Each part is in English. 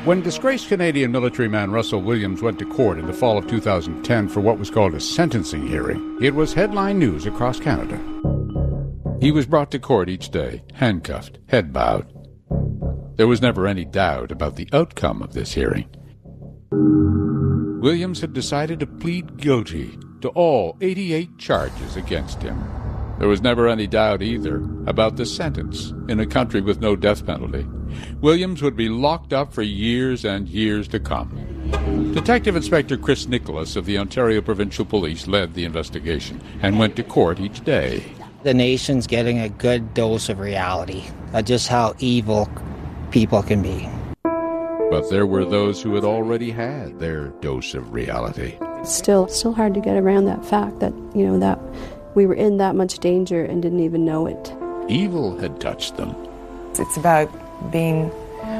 When disgraced Canadian military man Russell Williams went to court in the fall of 2010 for what was called a sentencing hearing, it was headline news across Canada. He was brought to court each day, handcuffed, head bowed. There was never any doubt about the outcome of this hearing. Williams had decided to plead guilty to all 88 charges against him. There was never any doubt either about the sentence in a country with no death penalty. Williams would be locked up for years and years to come. Detective Inspector Chris Nicholas of the Ontario Provincial Police led the investigation and went to court each day. The nation's getting a good dose of reality of just how evil people can be. But there were those who had already had their dose of reality. It's still hard to get around that fact that, that we were in that much danger and didn't even know it. Evil had touched them. It's about being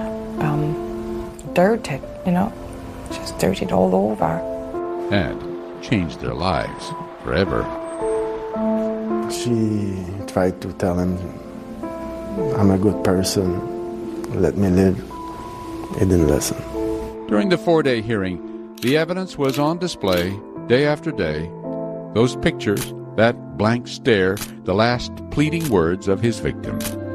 dirty, just dirtied all over. And changed their lives forever. She tried to tell him, I'm a good person, let me live. He didn't listen. During the 4-day hearing, the evidence was on display day after day. Those pictures, that blank stare, the last pleading words of his victim.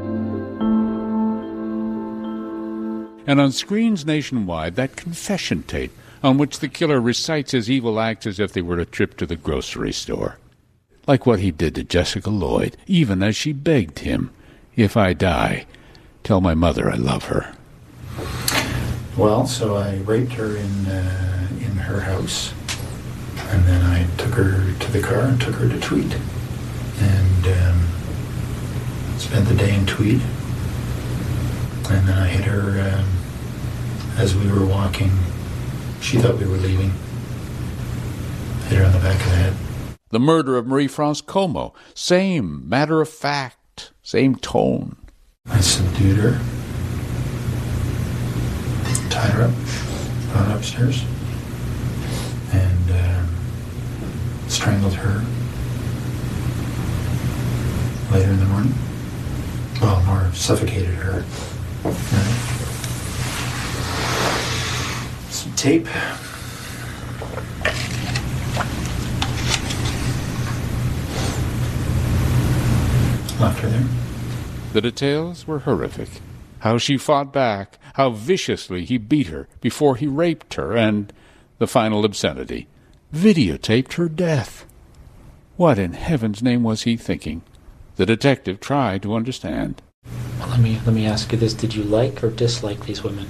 And on screens nationwide, that confession tape on which the killer recites his evil acts as if they were a trip to the grocery store. Like what he did to Jessica Lloyd, even as she begged him, if I die, tell my mother I love her. Well, so I raped her in her house, and then I took her to the car and took her to Tweed, and spent the day in Tweed, and then I hit her as we were walking. She thought we were leaving. Hit her on the back of the head. The murder of Marie-France Como, same matter of fact, same tone. I subdued her, tied her up, brought her upstairs, and strangled her later in the morning. Well, more suffocated her. Some tape. Left her there. The details were horrific. How she fought back, how viciously he beat her before he raped her, and the final obscenity, videotaped her death. What in heaven's name was he thinking? The detective tried to understand. Well, let me ask you this. Did you like or dislike these women?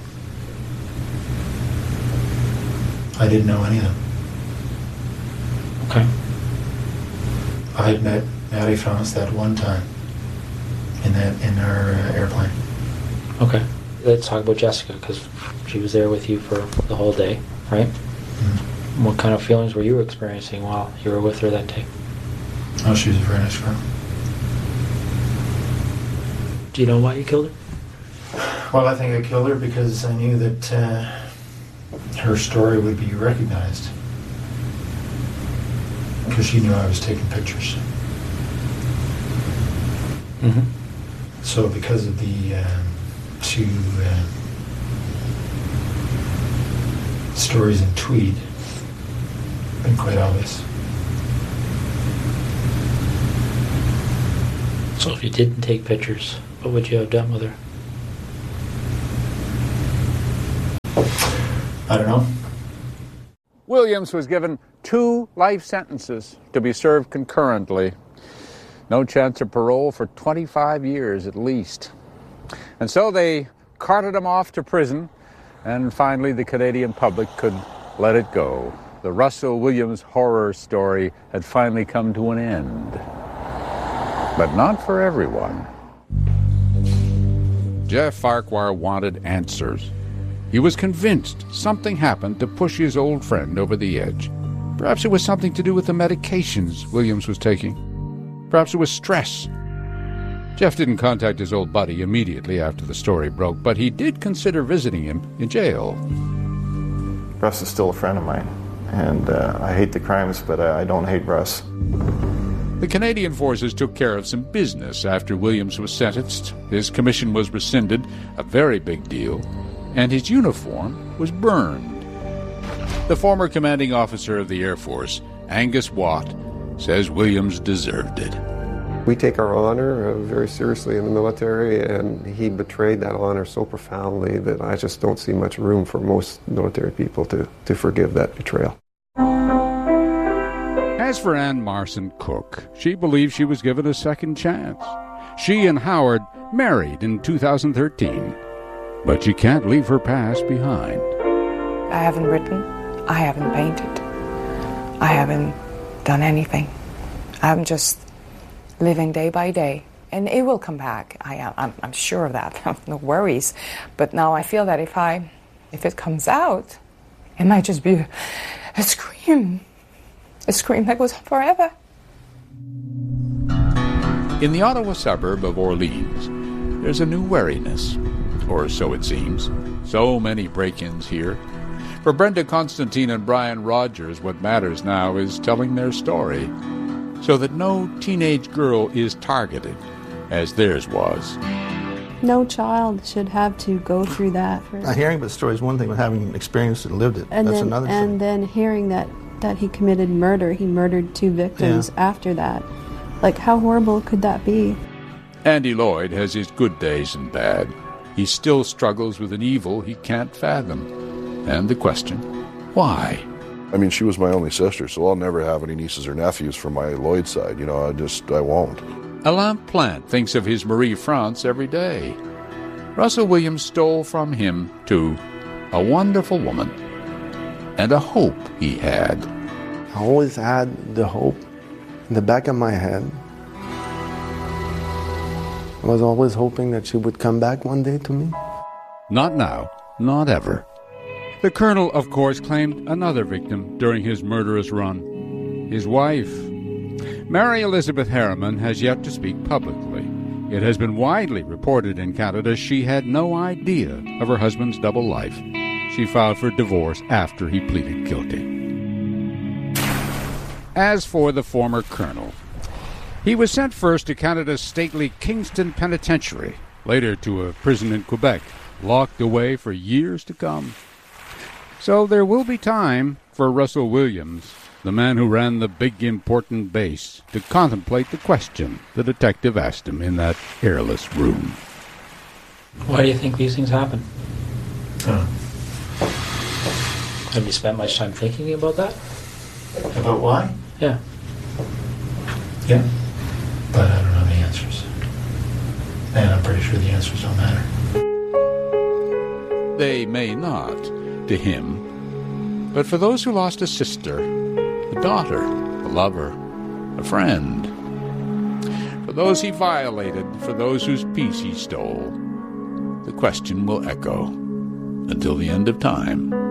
I didn't know any of them. Okay. I had met Marie-France that one time in our airplane. Okay. Let's talk about Jessica, because she was there with you for the whole day, right? Mm-hmm. What kind of feelings were you experiencing while you were with her that day? Oh, she was a very nice girl. Do you know why you killed her? Well, I think I killed her because I knew that her story would be recognized. Because she knew I was taking pictures. Mm-hmm. So because of the two stories in Tweed, been quite obvious. So if you didn't take pictures, what would you have done with her? I don't know. Williams was given 2 life sentences to be served concurrently. No chance of parole for 25 years at least. And so they carted him off to prison, and finally the Canadian public could let it go. The Russell Williams horror story had finally come to an end. But not for everyone. Jeff Farquhar wanted answers. He was convinced something happened to push his old friend over the edge. Perhaps it was something to do with the medications Williams was taking. Perhaps it was stress. Jeff didn't contact his old buddy immediately after the story broke, but he did consider visiting him in jail. Russ is still a friend of mine, and I hate the crimes, but I don't hate Russ. The Canadian Forces took care of some business after Williams was sentenced. His commission was rescinded, a very big deal, and his uniform was burned. The former commanding officer of the Air Force, Angus Watt, says Williams deserved it. We take our honor very seriously in the military, and he betrayed that honor so profoundly that I just don't see much room for most military people to forgive that betrayal. As for Anne Marson Cook, she believes she was given a second chance. She and Howard married in 2013, but she can't leave her past behind. I haven't written, I haven't painted, I haven't done anything. I'm just living day by day, and it will come back. I'm sure of that. No worries. But now I feel that if it comes out, it might just be a scream that goes on forever. In the Ottawa suburb of Orleans, there's a new wariness, or so it seems. So many break-ins here. For Brenda Constantine and Brian Rogers, what matters now is telling their story, so that no teenage girl is targeted, as theirs was. No child should have to go through that. Hearing about the story is one thing, but having experienced it and lived it, that's another thing. And then hearing that he committed murder, he murdered 2 victims after that. Like, how horrible could that be? Andy Lloyd has his good days and bad. He still struggles with an evil he can't fathom. And the question, why? I mean, she was my only sister, so I'll never have any nieces or nephews from my Lloyd side. You know, I won't. Alain Plante thinks of his Marie France every day. Russell Williams stole from him, too, a wonderful woman and a hope he had. I always had the hope in the back of my head. I was always hoping that she would come back one day to me. Not now, not ever. The colonel, of course, claimed another victim during his murderous run, his wife. Mary Elizabeth Harriman has yet to speak publicly. It has been widely reported in Canada she had no idea of her husband's double life. She filed for divorce after he pleaded guilty. As for the former colonel, he was sent first to Canada's stately Kingston Penitentiary, later to a prison in Quebec, locked away for years to come. So there will be time for Russell Williams, the man who ran the big important base, to contemplate the question the detective asked him in that airless room. Why do you think these things happen? Have you spent much time thinking about that? About why? Yeah. Yeah. But I don't know the answers. And I'm pretty sure the answers don't matter. They may not to him, but for those who lost a sister, a daughter, a lover, a friend, for those he violated, for those whose peace he stole, the question will echo until the end of time.